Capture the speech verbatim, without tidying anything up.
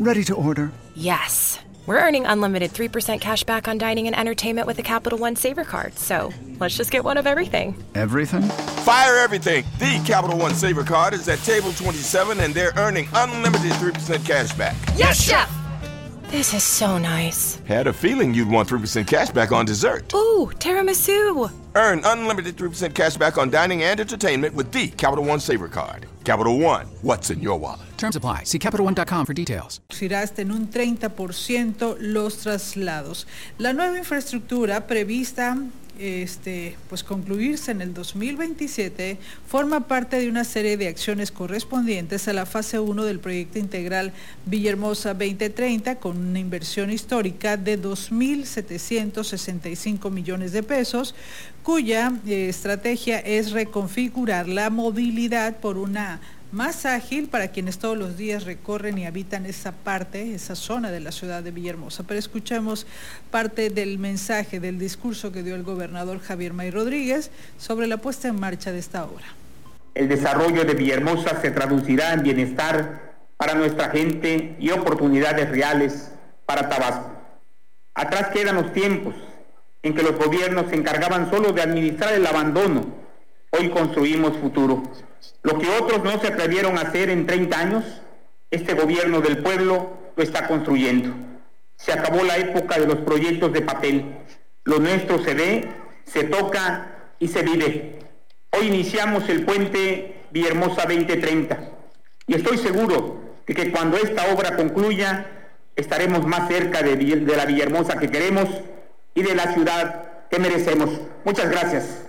Ready to order. Yes. We're earning unlimited three percent cash back on dining and entertainment with the Capital One Saver Card. So let's just get one of everything. Everything? Fire everything. The Capital One Saver Card is at table twenty-seven, and they're earning unlimited three percent cash back. Yes, Chef! This is so nice. Had a feeling you'd want three percent cash back on dessert. Ooh, tiramisu. Earn unlimited three percent cash back on dining and entertainment with the Capital One Saver Card. Capital One, what's in your wallet? Terms apply. See Capital One dot com for details. Reducirá hasta en un treinta por ciento los traslados. La nueva infraestructura prevista este, pues concluirse en el dos mil veintisiete forma parte de una serie de acciones correspondientes a la fase uno del proyecto integral Villahermosa veinte treinta, con una inversión histórica de dos mil setecientos sesenta y cinco millones de pesos, cuya eh, estrategia es reconfigurar la movilidad por una más ágil para quienes todos los días recorren y habitan esa parte, esa zona de la ciudad de Villahermosa. Pero escuchemos parte del mensaje, del discurso que dio el gobernador Javier May Rodríguez sobre la puesta en marcha de esta obra. El desarrollo de Villahermosa se traducirá en bienestar para nuestra gente y oportunidades reales para Tabasco. Atrás quedan los tiempos en que los gobiernos se encargaban solo de administrar el abandono. Hoy construimos futuro. Lo que otros no se atrevieron a hacer en treinta años, este gobierno del pueblo lo está construyendo. Se acabó la época de los proyectos de papel. Lo nuestro se ve, se toca y se vive. Hoy iniciamos el puente Villahermosa veinte treinta y estoy seguro de que cuando esta obra concluya estaremos más cerca de, de la Villahermosa que queremos y de la ciudad que merecemos. Muchas gracias.